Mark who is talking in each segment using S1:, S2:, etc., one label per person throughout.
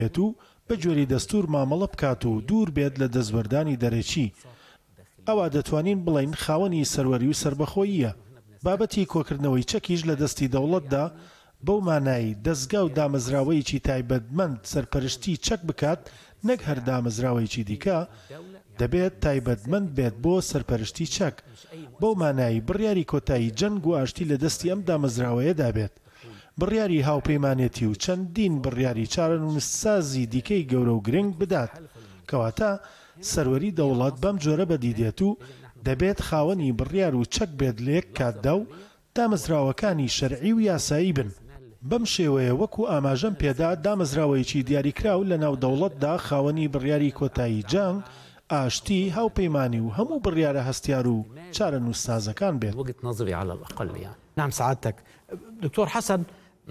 S1: و بە جۆری دەستور مامەڵە بکات و دوور بێت لە دەستبەردانی دەرەکی. ئەوە دەتوانین بڵین خاوەنی سەروەری و سربەخۆییە. بابەتی کۆکردنەوەی چەکیش لە دەستی دەوڵەتدا بەو مانایی دەستگا و دامەزراوەیەکی تایبەتمەند سەرپەرشتی چەک بکات نەک هەر دامەزراوەیەکی دیکە دەبێت تایبەتمەند بێت بۆ سەرپەرشتی چەک. بەو مانایی بڕیاری کۆتایی جەنگ و ئاشتی لە دەستی ئەم دامەزراوەیەدا بێت. بڕیاری هاوپەیمانێتی و چەندین بڕیاری چارەنووسسازی دیکەی گەورە و گرنگ بدات. کەواتە سەروەری دەوڵات بەم جۆرە بەدیدێت و دەبێت خاوەنی بڕیار و چەک بێت لە یەک کاتدا و دامەزراوەکانی شەرعی و یاسایی بن. بەم شێوەیە وەکو ئاماژەم پێدا دامەزراوەیەکی دیاریکراو لە ناو دەوڵەتدا خاوەنی بڕیاری کۆتایی جەنگ، ئاشتی، هاوپەیمانی و هەموو بڕیارە هەستیار و چارەنووسسازەکان بێت.
S2: نعم سعادتك دكتور حسن.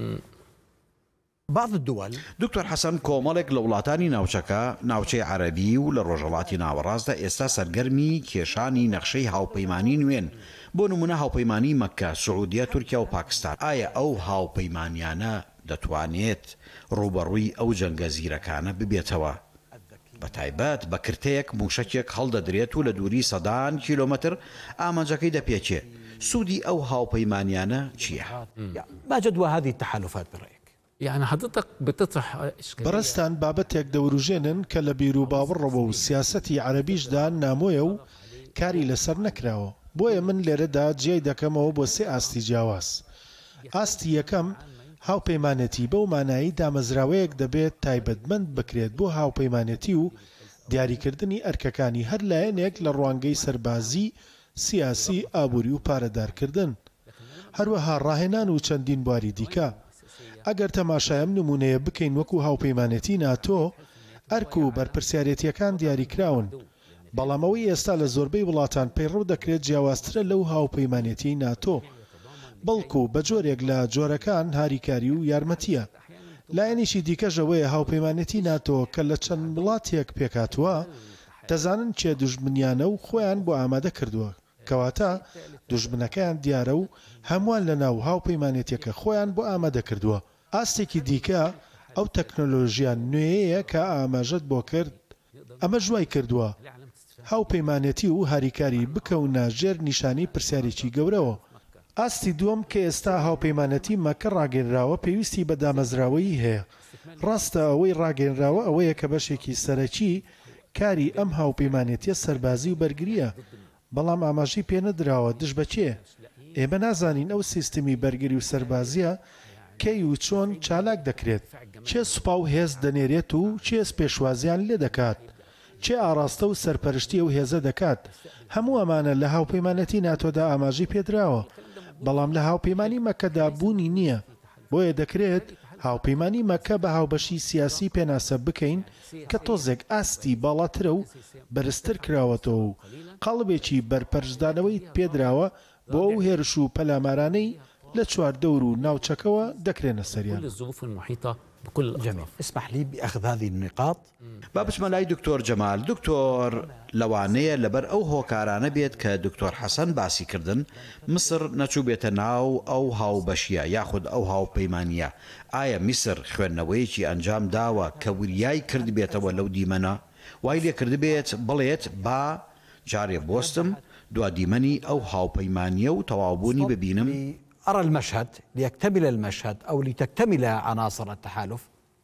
S2: بعض الدول
S3: دكتور حسن کۆمەڵێک لە وڵاتانی ناوچەی عەرەبی و لە ڕۆژهەڵاتی ناوەڕاستدا ئێستا سەرگەرمی کێشانی نەخشەی هاوپەیمانی نوێن. بۆ نمونە هاوپەیمانی مەککە، سعودیە، تورکیا و پاکستان. ئایا ئەو هاوپەیمانیانە دەتوانێت ڕوبەڕووی ئەو جەنگە زیرەکانە ببێتەوە؟ بەتایبەت بە کرتەیەک موشەکێک هەڵدەدرێت و لە دووری سەدان کیلۆمەتر ئامانجەکەی دەپێچێت. سوودی ئەو هاوپەیمانیانە چییە؟
S2: ما جدوى هذه التحالفات برأيك؟
S4: يعني حضرتك بتطرح إشكالية.
S1: بەڕستان بابەتێک دەوروژێنن کە لە بیر و باوەڕەوە و سیاسەتی عەرەبیشدا نامۆیە و کاری لەسەر نەکراوە. بۆیە من لێرەدا جێی دەکەمەوە بۆ سێ ئاستی جیاواز. ئاستی یەکەم هاوپەیمانەتی بەو مانایی دامەزراوەیەک دەبێت تایبەتمەند بکرێت بۆ هاوپەیمانەتی و دیاریکردنی ئەرکەکانی هەر لایەنێک لە ڕوانگەی سەربازی، سیاسی، ئابووری و پارەدارکردن. هەروەها ڕاهێنان و چەندین بواری دیکە. ئەگەر تەماشایم نمونەیە بکەین وەکو هاوپەیمانەتی ناتۆ، ئەرک و بەرپرسیارەتیەکان دیاریکراون. بەڵامەوەی ئێستا لە زۆربەی وڵاتان پەیڕەو دەکرێت جیاوازترە لەو هاوپەیمانەتی ناتۆ. بەڵکو بە جۆرێک لە جۆرەکان هاریکاری و یارمەتیە. لایەنیشی دیکەژەوەیە هاوپەیمانەتی ناتۆ کە لە چەند وڵاتێک پێکاتوە دەزانن چێ دوژمنیانە و خۆیان بۆ ئامادە کردووە. کەواتە دوژمنەکەیان دیارە و هەمووان لە ناو هاوپەیمانێتیەکە خۆیان بۆ ئامادە کردووە. ئاستێکی دیکە ئەو تەکنۆلۆژیان نوێیە کە ئاماژەت بۆ کرد. ئەمە ژوای کردووە هاوپەیمانێتی و هاریکاری بکەونە ژێر نیشانی پرسیارێکی گەورەوە. ئاستی دووەم کە ئێستا هاوپەیمانەتی مەکە ڕاگەنراوە پێویستی بە دامەزراوەیی هەیە. ڕاستە ئەوەی ڕاگەنراوە ئەوەیە کە بەشێکی سەرەکی کاری ئەم هاوپەیمانێتیە سەربازی و بەرگریە. بەڵام ئاماژەی پێ نەدراوە دژ بەچێ. ئێمە نازانین ئەو سیستمی بەرگری و سەربازیە کەی و چۆن چالاک دەکرێت، چێ سوپا و هێز دەنێرێت و چێ پێشوازیان لێ دەکات، چێ ئاراستە و سەرپەرشتی و هێزە دەکات. هەموو ئەمانە لە هاوپەیمانەتی ناتۆدا ئاماژەی پێدراوە، بەڵام لە هاوپەیمانی مەکەدا بوونی نییە. بۆیە دەکرێت هاوپەیمانی مەکە بە هاوبەشی سیاسی پێناسە بکەین کە تۆزێک ئاستی باڵاترە و بەرزتر کراوەتەوە و قەڵبێکی بەرپەرشدانەوەی پێدراوە بۆ ئەو هێرش و پەلامارانەی لە چواردەور و ناوچەکەوە دەکرێنە سەریان.
S2: جميل. اسمح لي بأخذ هذه النقاط.
S3: بابچمە لای دکتۆر جەمال. دکتۆر لەوانەیە لەبەر ئەو هۆکارانە بێت کە دکتۆر حەسەن باسی کردن مسر نەچوو بێتە ناو ئەو هاوبەشیە یاخود ئەو هاوپەیمانیە. ئایا میسر خوێندنەوەیەکی ئەنجام داوە کە وریای کرد بێتەوە لەو دیمەنە؟ وای لێ کرد بێت بڵێت با جارێ بۆستم دوا دیمەنی ئەو هاوپەیمانیە و تەواوبوونی ببینم؟
S2: أرى المشهد ليكتمل المشهد أو لتكتمل عناصر التحالف.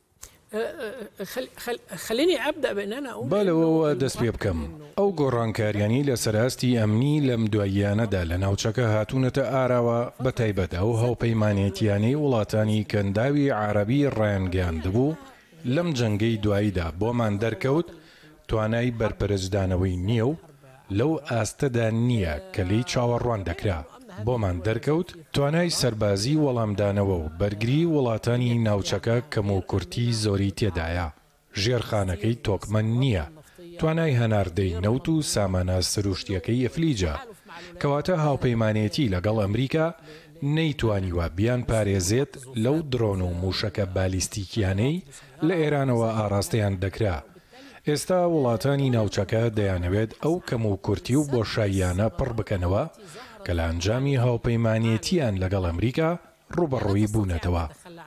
S4: خليني أبدأ بأن أنا أقول
S5: بالەوە دەست پێ بکەم. ئەو گۆڕانکاریانی لە سەراستی ئەمنی لەم دواییانەدا لە ناوچەکە هاتوونەتە ئاراوە بە تایبەت ئەو هاوپەیمانێتیانەی وڵاتانی کەنداوی عەرەبی ڕایانگەاندبوو لەم جەنگەی دواییدا بۆمان دەرکەوت توانای بەرپەرزدانەوەی نییە و لەو ئاستەدا نییە کە لی چاوەڕوان دەکرا. بۆمان دەرکەوت توانای سەربازی وەڵامدانەوە و بەرگری وڵاتانی ناوچەکە کەم و کورتی زۆری تێدایە. ژێرخانەکەی تۆکمەن نییە. توانای هەناردەی نەوت و سامانە سروشتیەکەی ئەفلیجە. کەواتە هاوپەیمانێتی لەگەڵ ئەمریکا نەیتوانیوە بیان پارێزێت لەو درۆن و موشەکە بالیستیکیانەی لە ئێرانەوە ئاراستەیان دەکرا. ئێستا وڵاتانی ناوچەکە دەیانەوێت ئەو کەم و کورتی و بۆشاییانە پڕ بکەنەوە کە لە ئەنجامی هاوپەیمانێتیان لەگەڵ ئەمریکا ڕوبەڕووی بوونەتەوە.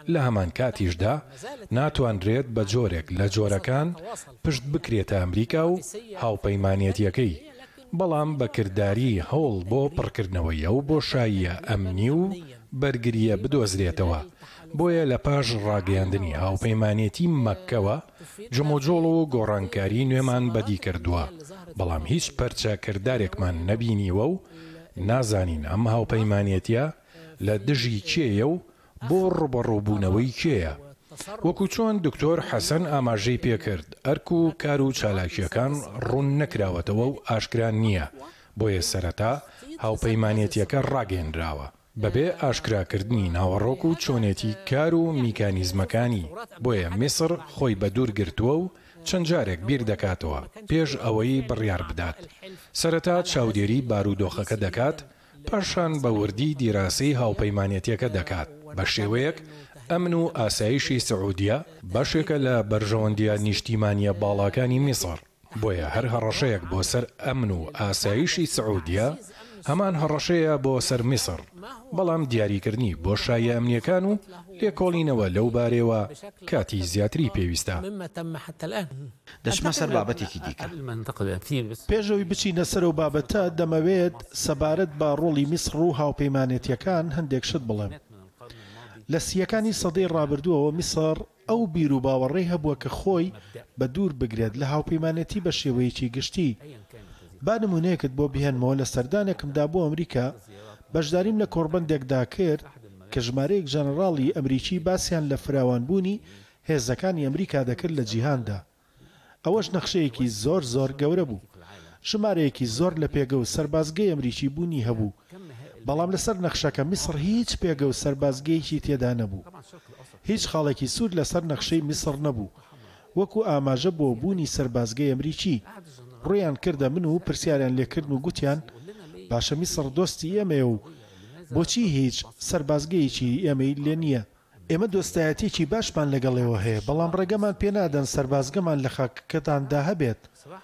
S5: لە هەمان کاتیشدا ناتوانرێت بە جۆرێک لە جۆرەکان پشت بکرێتە ئەمریکا و هاوپەیمانێتیەکەی، بەڵام بەکردداری هەوڵ بۆ پڕکردنەوەی ئەو بۆشاییە ئەمنی و بەرگریە بدۆزرێتەوە. بۆیە لە پاش ڕاگەیاندنی هاوپەیمانێتی مەککەوە جمۆجۆڵ و گۆڕانکاری نوێمان بەدی کردووە، بەڵام هیچ پەرچە کردارێکمان نەبینیوە و نازانین ئەم هاوپەیمانێتیە لە دژی کێیە و بۆ ڕوبەڕووبوونەوەی کێیە. وەکو چۆن دکتۆر حەسەن ئاماژەی پێکرد، ئەرک و کار و چالاکیەکان ڕوون نەکراوەتەوە و ئاشکران نییە، بۆیە سەرەتا هاوپەیمانێتیەکە ڕاگەیەنراوە بەبێ ئاشکراکردنی ناوەڕۆک و چۆنێتی کار و میکانیزمەکانی. بۆیە میسر خۆی بە دوور گرتووە و چەند جارێک بیر دەکاتەوە پێش ئەوەی بڕیار بدات. سەرەتا چاودێری بارودۆخەکە دەکات، پاشان بە وردی دیراسەی هاوپەیمانێتیەکە دەکات. بە شێوەیەک ئەمن و ئاسایشی سعودیە بەشێکە لە بەرژەوەندیە نیشتیمانیە باڵاکانی میسر. بۆیە هەر هەڕەشەیەک بۆ سەر ئەمن و ئاسایشی سعودیە هەمان هەڕەشەیە بۆ سەر میسر، بەڵام دیاریکردنی بۆ شایە ئەمنیەکان و لێکۆڵینەوە لەو بارەوە کاتی زیاتری پێویستە.
S3: دەچمە سەر بابەتێکی دیکە.
S1: پێشەوەی بچینە سەر و بابەتە دەمەوێت سەبارەت بە ڕۆڵی میسر و هاوپەیمانێتیەکان هەندێک شت بڵێم. لە سیەکانی سەدەی ڕابردووەوە میسر ئەو بیر و باوەڕێی هەبووە کە خۆی بە دوور بگرێت لە هاوپەیمانێتی بە شێوەیەکی گشتی. با نمونەیەکت بۆ بهێنمەوە لە سەردانێکمدا بۆ ئەمریکا بەشداریم لە کۆڕبەندێکدا کرد کە ژمارەیەک ژەنەڕاڵی ئەمریکی باسییان لە فراوانبوونی هێزەکانی ئەمریکا دەکرد لە جیهاندا. ئەوەش نەخشەیەکی زۆر زۆر گەورە بوو. ژمارەیەکی زۆر لە پێگە و سەربازگەی ئەمریکی بوونی هەبوو، بەڵام لەسەر نەخشەکە میسر هیچ پێگە و سەربازگەیەکی تێدا نەبوو. هیچ خاڵێکی سوود لەسەر نەخشەی میسر نەبوو، وەکو ئاماژە بۆ بوونی سەربازگەی ئەمریکی. ڕێیان کردە من و پرسیاریان لێکردن و گوتیان باشە میسر دۆستی ئێمە و بۆچی هیچ سەربازگەیەکی ئێمەی لێ نییە؟ ئێمە دۆستایەتێکی باشمان لەگەڵەوە هەیە، بەڵام ڕێگەمان پێنادەن سەربازگەمان لە خاکەکەتاندا هەبێت.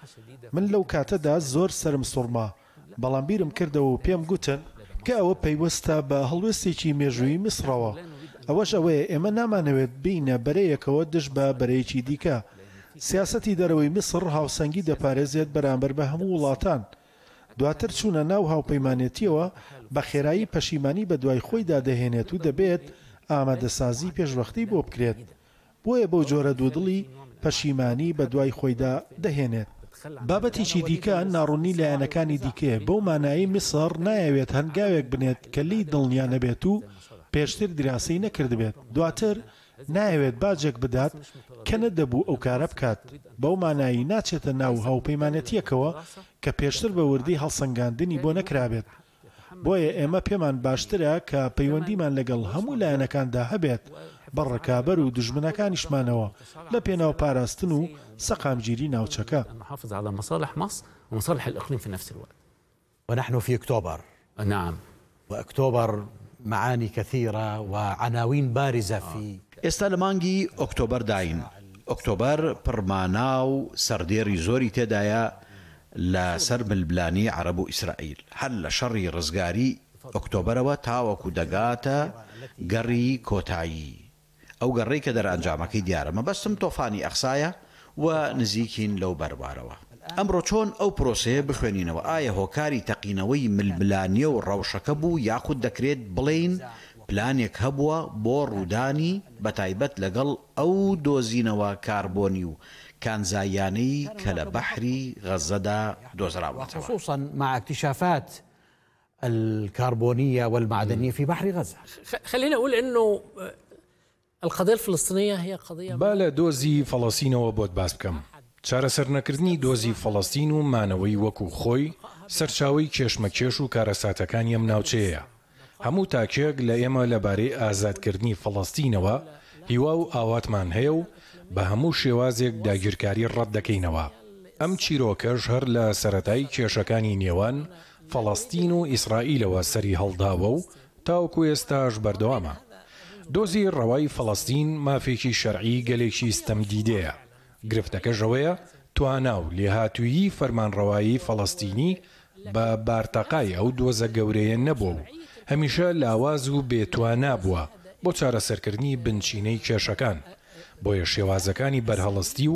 S1: من لەو کاتەدا زۆر سرم سوڕما، بەڵام بیرم کردەوە و پێم گوتن کە ئەوە پەیوەستە بە هەڵوێستێکی مێژووی میسرەوە. ئەوەش ئەوەیە ئێمە نامانەوێت بینە بەرەیەکەوە دژ بە بەرەیەکی دیکە. سیاسەتی دەرەوەی میسر هاوسەنگی دەپارێزێت بەرامبەر بە هەموو وڵاتان. دواتر چوونە ناو هاوپەیمانێتیەوە بە خێرایی پەشیمانی بە دوای خۆیدا دەهێنێت و دەبێت ئامادەسازی پێشوەختی بۆ بکرێت. بۆیە بەو جۆرە دوودڵی پەشیمانی بە دوای خۆیدا دەهێنێت. بابەتێکی دیکە ناڕوونی لایەنەکانی دیکەیە. بەو مانایی میسر نایەوێت هەنگاوێک بنێت کە لی دڵنیا نەبێت و پێشتر دراسی نەکردبێت. دواتر نایەوێت باجێک بدات کە نەدەبوو ئەو کارە بکات. بەو مانایی ناچێتە ناو هاوپەیمانەتیەکەوە کە پێشتر بە وردی هەڵسەنگاندنی بۆ نەکرابێت. بۆیە ئێمە پێمان باشترە کە پەیوەندیمان لەگەڵ هەموو لایەنەکاندا هەبێت بە ڕکابەر و دژمنەکانیشمانەوە لە پێناو پاراستن و سەقامگیری ناوچەکە.
S4: نحافظ على مصالح مصر ومصالح الإقليم في نفس الوقت.
S2: ونحن في أكتوبر.
S4: نعم.
S2: وأكتوبر معاني كثيرة وعناوين بارزة في
S3: ئێستا لە مانگی ئۆکتۆبەر داین. ئۆکتۆبەر پڕمانا و سەردێری زۆری تێدایە لە سەر ملبلانی عەرەب و ئیسرائیل. هەر لە شەڕی ڕزگاری ئۆکتۆبەرەوە تاوەکو دەگاتە گەڕی کۆتایی. ئەو گەڕێی کە دەرئەنجامەکەی دیارە. مەبەستم تۆفانی ئەقسایە و نزیکین لەو بەربارەوە. ئەمڕۆ چۆن ئەو پرۆسەیە بخوێنینەوە؟ ئایا هۆکاری تەقینەوەی ملبلانیە و ڕەوشەکە بوو، یاخود دەکرێت بڵێین پلانێک هەبووە بۆ ڕوودانی بەتایبەت لەگەڵ ئەو دۆزینەوە کاربۆنی و کانزایانەی کە لە بەحری غەزەدا دۆزراوەتەوە،
S2: خصوصا مع اكتشافات الكربونية والمعدنية في بحر غزة.
S4: خلينا أقول أنه القضية الفلسطينية هي قضية
S5: با لە دۆزی فەڵەستینەوە بۆت باس بکەم. چارەسەر نەکردنی دۆزی فەڵەستین و مانەوەی وەکو خۆی سەرچاوی کێشمەکێش و کارەساتەکانی ئەم ناوچەیە. هەموو تاکێک لە ئێمە لەبارەی ئازادکردنی فەڵەستینەوە هیوا و ئاواتمان هەیە و بە هەموو شێوازێک داگیرکاری ڕەت دەکەینەوە. ئەم چیرۆکەش هەر لە سەرەتای کێشەکانی نێوان فەڵەستین و ئیسرائیلەوە سەری هەڵداوە و تاوەکو ئێستاش بەردەوامە. دۆزی ڕەوای فەڵەستین مافێکی شەرعی گەلێکی ستەمدیدەیە. گرفتەکەش ئەوەیە توانە و لێهاتوویی فەرمانڕەوایی فەڵەستینی بە بارتەقای ئەو دۆزە گەورەیە نەبوو و هەمیشە لاواز و بێتوانە بووە، بۆ چارەسەرکردنی بنچینەی کێشەکان بۆیە شێوازەکانی بەرهەڵستی